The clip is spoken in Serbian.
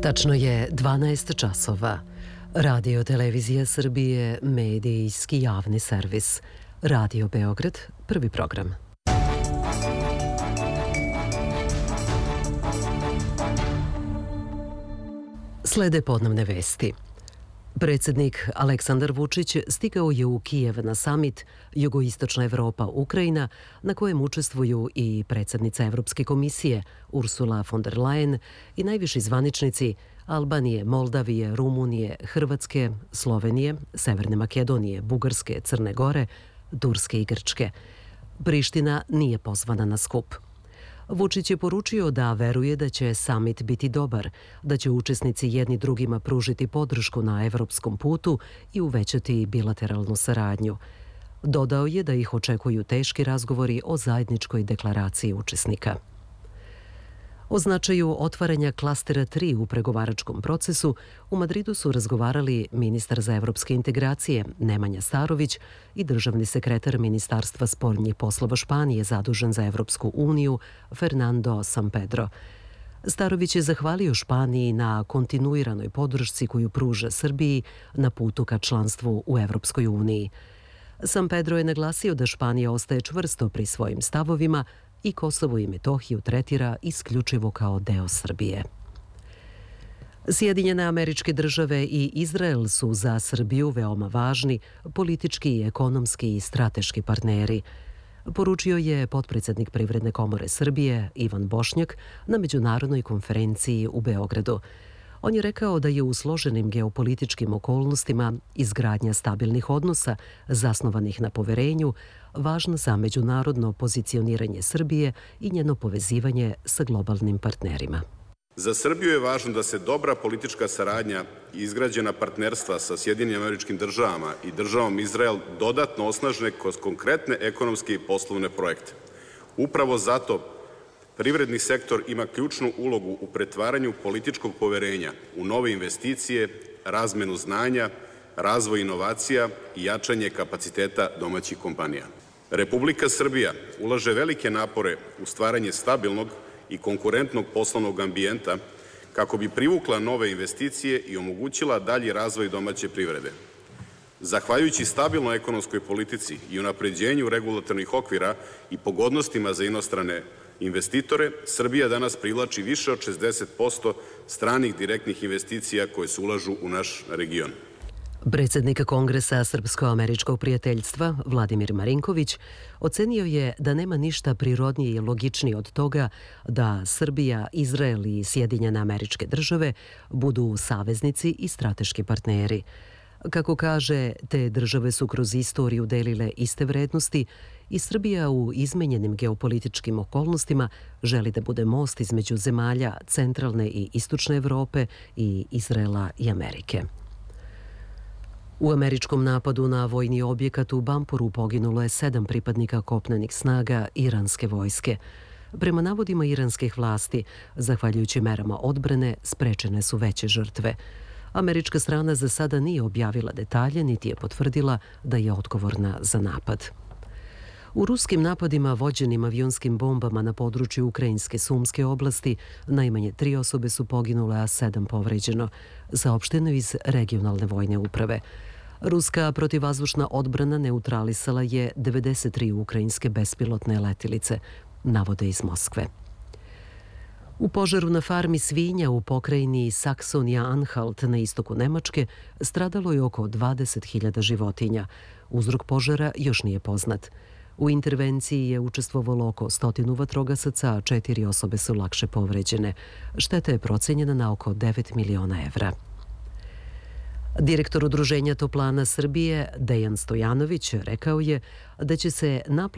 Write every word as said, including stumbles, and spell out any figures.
Tačno je dvanaest časova. Radio Televizija Srbije, medijski javni servis. Radio Beograd, prvi program. Slede podnevne vesti. Predsjednik Aleksandar Vučić stigao je u Kijev na samit Jugoistočna Evropa Ukrajina, na kojem učestvuju i predsjednica Evropske komisije Ursula von der Leyen i najviši zvaničnici Albanije, Moldavije, Rumunije, Hrvatske, Slovenije, Severne Makedonije, Bugarske, Crne Gore, Turske i Grčke. Priština nije pozvana na skup. Vučić je poručio da veruje da će samit biti dobar, da će učesnici jedni drugima pružiti podršku na evropskom putu i uvećati bilateralnu saradnju. Dodao je da ih očekuju teški razgovori o zajedničkoj deklaraciji učesnika. O značaju otvaranja klastera tri u pregovaračkom procesu u Madridu su razgovarali ministar za evropske integracije Nemanja Starović i državni sekretar Ministarstva spoljnih poslova Španije zadužen za Evropsku uniju Fernando Sampedro. Starović je zahvalio Španiji na kontinuiranoj podršci koju pruža Srbiji na putu ka članstvu u Evropskoj uniji. Sampedro je naglasio da Španija ostaje čvrsto pri svojim stavovima i Kosovo i Metohiju tretira isključivo kao deo Srbije. Sjedinjene Američke Države i Izrael su za Srbiju veoma važni politički, ekonomski i strateški partneri, poručio je potpredsjednik Privredne komore Srbije Ivan Bošnjak na međunarodnoj konferenciji u Beogradu. On je rekao da je u složenim geopolitičkim okolnostima izgradnja stabilnih odnosa zasnovanih na poverenju važna za međunarodno pozicioniranje Srbije i njeno povezivanje sa globalnim partnerima. Za Srbiju je važno da se dobra politička saradnja i izgrađena partnerstva sa Sjedinjenim Američkim Državama i državom Izrael dodatno osnažne kroz konkretne ekonomske i poslovne projekte. Upravo zato privredni sektor ima ključnu ulogu u pretvaranju političkog poverenja u nove investicije, razmenu znanja, razvoj inovacija i jačanje kapaciteta domaćih kompanija. Republika Srbija ulaže velike napore u stvaranje stabilnog i konkurentnog poslovnog ambijenta kako bi privukla nove investicije i omogućila dalji razvoj domaće privrede. Zahvaljujući stabilnoj ekonomskoj politici i unapređenju regulatornih okvira i pogodnostima za inostrane investitore, Srbija danas privlači više od šezdeset posto stranih direktnih investicija koje se ulažu u naš region. Predsjednik Kongresa Srpsko-američkog prijateljstva Vladimir Marinković ocenio je da nema ništa prirodnije i logičnije od toga da Srbija, Izrael i Sjedinjene Američke Države budu saveznici i strateški partneri. Kako kaže, te države su kroz istoriju delile iste vrednosti i Srbija u izmenjenim geopolitičkim okolnostima želi da bude most između zemalja centralne i istočne Evrope i Izraela i Amerike. U američkom napadu na vojni objekat u Bamporu poginulo je sedam pripadnika kopnenih snaga iranske vojske. Prema navodima iranskih vlasti, zahvaljujući merama odbrane, sprečene su veće žrtve. Američka strana za sada nije objavila detalje, niti je potvrdila da je odgovorna za napad. U ruskim napadima vođenim avionskim bombama na području Ukrajinske Sumske oblasti najmanje tri osobe su poginule, a sedam povređeno, saopšteno iz regionalne vojne uprave. Ruska protivvazdušna odbrana neutralisala je devedeset tri ukrajinske bespilotne letilice, navode iz Moskve. U požaru na farmi svinja u pokrajini Saksonija-Anhalt na istoku Nemačke stradalo je oko dvadeset hiljada životinja. Uzrok požara još nije poznat. U intervenciji je učestvovalo oko stotinu vatrogasaca, a četiri osobe su lakše povređene. Šteta je procenjena na oko devet miliona evra. Direktor Udruženja toplana Srbije Dejan Stojanović rekao je da će se naplata